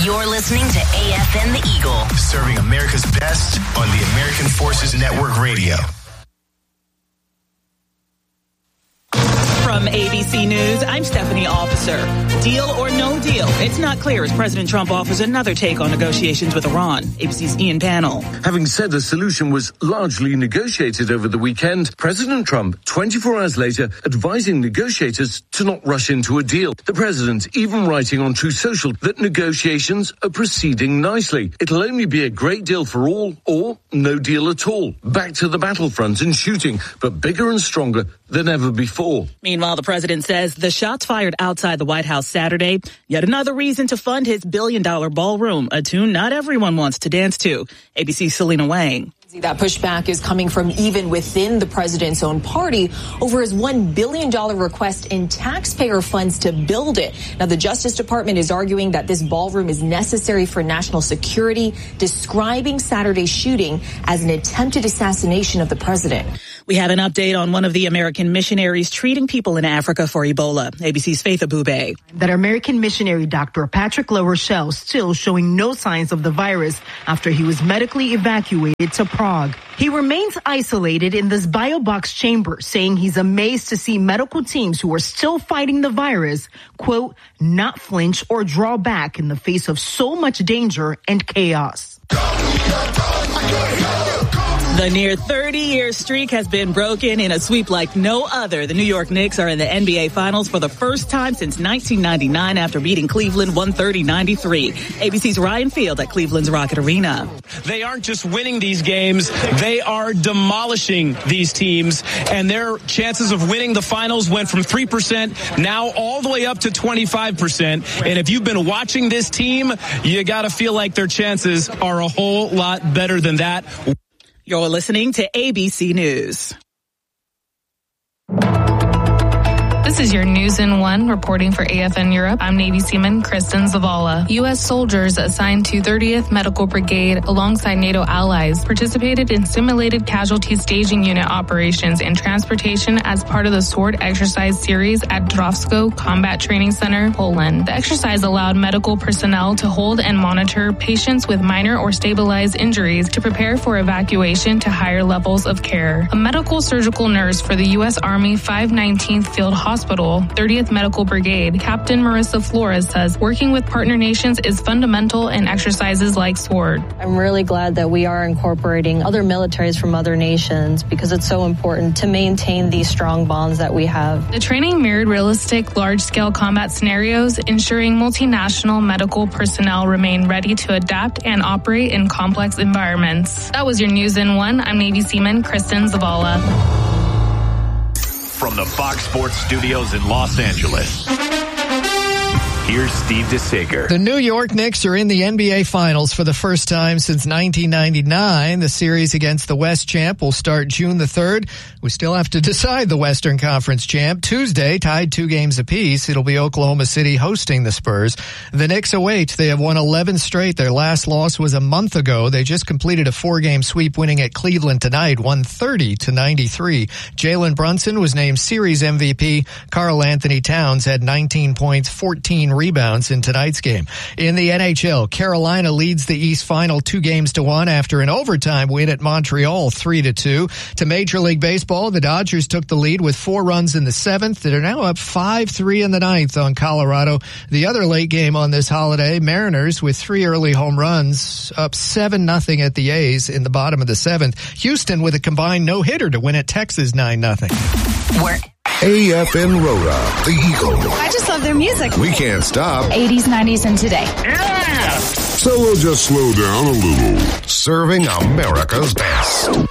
You're listening to AFN The Eagle. Serving America's best on the American Forces Network Radio. From ABC News, I'm Stephanie Officer. Deal or no deal? It's not clear as President Trump offers another take on negotiations with Iran. ABC's Ian Pannell. Having said a solution was largely negotiated over the weekend, President Trump, 24 hours later, advising negotiators to not rush into a deal. The president even writing on Truth Social that negotiations are proceeding nicely. It'll only be a great deal for all or no deal at all. Back to the battlefront and shooting, but bigger and stronger than ever before. Meanwhile, the president says the shots fired outside the White House Saturday, yet another reason to fund his billion-dollar ballroom, a tune not everyone wants to dance to. ABC's Selena Wang. That pushback is coming from even within the president's own party over his $1 billion request in taxpayer funds to build it. Now, the Justice Department is arguing that this ballroom is necessary for national security, describing Saturday's shooting as an attempted assassination of the president. We have an update on one of the American missionaries treating people in Africa for Ebola. ABC's Faith Abube. That American missionary Dr. Patrick LaRochelle still showing no signs of the virus after he was medically evacuated to Prague. He remains isolated in this biobox chamber, saying he's amazed to see medical teams who are still fighting the virus, quote, not flinch or draw back in the face of so much danger and chaos. The near 30-year streak has been broken in a sweep like no other. The New York Knicks are in the NBA Finals for the first time since 1999 after beating Cleveland 130-93. ABC's Ryan Field at Cleveland's Rocket Arena. They aren't just winning these games, they are demolishing these teams, and their chances of winning the finals went from 3% now all the way up to 25%. And if you've been watching this team, you got to feel like their chances are a whole lot better than that. You're listening to ABC News. This is your News in One, reporting for AFN Europe. I'm Navy Seaman Kristen Zavala. U.S. soldiers assigned to 30th Medical Brigade alongside NATO allies participated in simulated casualty staging unit operations and transportation as part of the SWORD exercise series at Drawsko Combat Training Center, Poland. The exercise allowed medical personnel to hold and monitor patients with minor or stabilized injuries to prepare for evacuation to higher levels of care. A medical surgical nurse for the U.S. Army 519th Field Hospital, 30th Medical Brigade, Captain Marissa Flores says working with partner nations is fundamental in exercises like SWORD. I'm really glad that we are incorporating other militaries from other nations because it's so important to maintain these strong bonds that we have. The training mirrored realistic large-scale combat scenarios, ensuring multinational medical personnel remain ready to adapt and operate in complex environments. That was your News in One. I'm Navy Seaman Kristen Zavala. From the Fox Sports Studios in Los Angeles, here's Steve DeSager. The New York Knicks are in the NBA Finals for the first time since 1999. The series against the West champ will start June the 3rd. We still have to decide the Western Conference champ. Tuesday, tied 2 games apiece. It'll be Oklahoma City hosting the Spurs. The Knicks await. They have won 11 straight. Their last loss was a month ago. They just completed a 4-game sweep, winning at Cleveland tonight, 130-93. Jalen Brunson was named series MVP. Karl Anthony Towns had 19 points, 14 rebounds in tonight's game. In the NHL, Carolina leads the East Final 2-1 after an overtime win at Montreal 3-2. To Major League Baseball, the Dodgers took the lead with 4 runs in the 7th. They're now up 5-3 in the 9th on Colorado. The other late game on this holiday, Mariners with 3 early home runs, up 7-0 at the A's in the bottom of the 7th. Houston with a combined no-hitter to win at Texas 9-0. AFN Rora, the Eagle. I just love their music. We can't stop. 80s, 90s, and today. Yeah! So we'll just slow down a little. Serving America's best.